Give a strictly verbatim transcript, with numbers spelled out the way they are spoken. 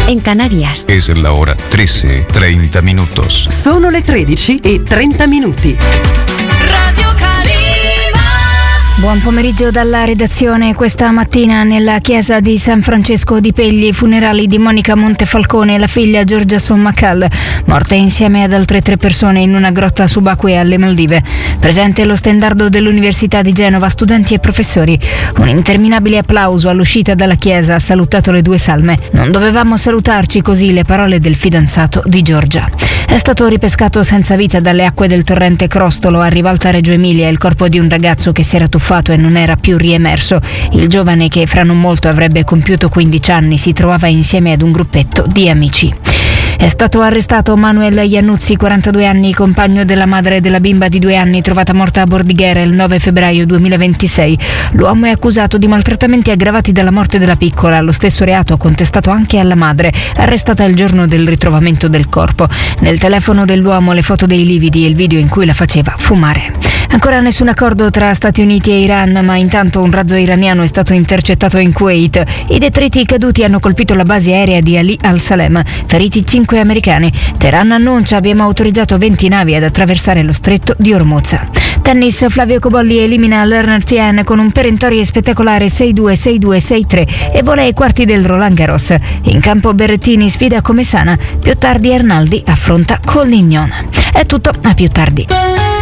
en Canarias. Es la hora trece, treinta minutos. Sono le tredici e trenta minuti. Radio Calima. Buon pomeriggio dalla redazione. Questa mattina nella chiesa di San Francesco di Pegli, funerali di Monica Montefalcone e la figlia Giorgia Sommacal, morte insieme ad altre tre persone in una grotta subacquea alle Maldive. Presente lo stendardo dell'Università di Genova, studenti e professori. Un interminabile applauso all'uscita dalla chiesa ha salutato le due salme. Non dovevamo salutarci così, le parole del fidanzato di Giorgia. È stato ripescato senza vita dalle acque del torrente Crostolo a Rivalta Reggio Emilia il corpo di un ragazzo che si era tuffato e non era più riemerso. Il giovane, che fra non molto avrebbe compiuto quindici anni, si trovava insieme ad un gruppetto di amici. È stato arrestato Manuel Iannuzzi, quarantadue anni, compagno della madre della bimba di due anni trovata morta a Bordighera il nove febbraio duemilaventisei. L'uomo è accusato di maltrattamenti aggravati dalla morte della piccola. Lo stesso reato contestato anche alla madre, arrestata il giorno del ritrovamento del corpo. Nel telefono dell'uomo le foto dei lividi e il video in cui la faceva fumare. Ancora nessun accordo tra Stati Uniti e Iran, ma intanto un razzo iraniano è stato intercettato in Kuwait. I detriti caduti hanno colpito la base aerea di Ali al-Salem, feriti cinque americani. Teheran annuncia: abbiamo autorizzato venti navi ad attraversare lo stretto di Hormuz. Tennis, Flavio Cobolli elimina Lerner Tien con un perentorio e spettacolare sei due sei due sei tre e vola ai quarti del Roland Garros. In campo Berrettini sfida Comesana, più tardi Arnaldi affronta Collignon. È tutto, a più tardi.